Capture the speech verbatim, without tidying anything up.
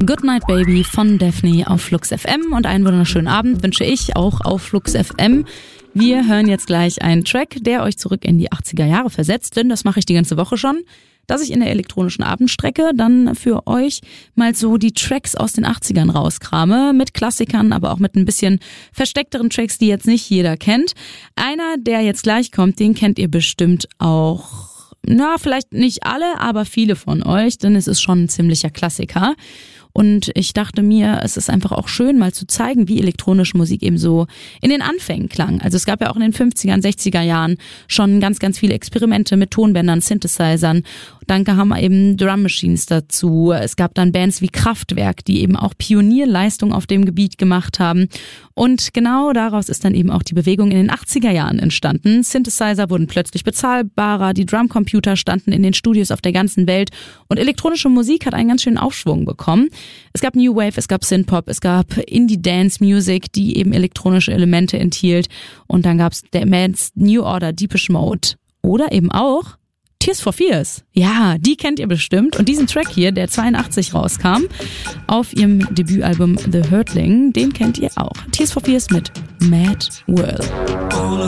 Goodnight Baby von Daphne auf Flux F M und einen wunderschönen Abend wünsche ich auch auf Flux F M. Wir hören jetzt gleich einen Track, der euch zurück in die achtziger Jahre versetzt, denn das mache ich die ganze Woche schon, dass ich in der elektronischen Abendstrecke dann für euch mal so die Tracks aus den achtzigern rauskrame, mit Klassikern, aber auch mit ein bisschen versteckteren Tracks, die jetzt nicht jeder kennt. Einer, der jetzt gleich kommt, den kennt ihr bestimmt auch. Na, vielleicht nicht alle, aber viele von euch, denn es ist schon ein ziemlicher Klassiker. Und ich dachte mir, es ist einfach auch schön, mal zu zeigen, wie elektronische Musik eben so in den Anfängen klang. Also es gab ja auch in den fünfzigern, sechziger Jahren schon ganz, ganz viele Experimente mit Tonbändern, Synthesizern. Dann kamen eben Drum Machines dazu. Es gab dann Bands wie Kraftwerk, die eben auch Pionierleistung auf dem Gebiet gemacht haben. Und genau daraus ist dann eben auch die Bewegung in den achtziger Jahren entstanden. Synthesizer wurden plötzlich bezahlbarer, die Drumcomputer standen in den Studios auf der ganzen Welt und elektronische Musik hat einen ganz schönen Aufschwung bekommen. Es gab New Wave, es gab Synthpop, es gab Indie-Dance-Music, die eben elektronische Elemente enthielt. Und dann gab es der Bands New Order, Depeche Mode oder eben auch Tears for Fears. Ja, die kennt ihr bestimmt. Und diesen Track hier, der zweiundachtzig rauskam, auf ihrem Debütalbum The Hurtling, den kennt ihr auch. Tears for Fears mit Mad World.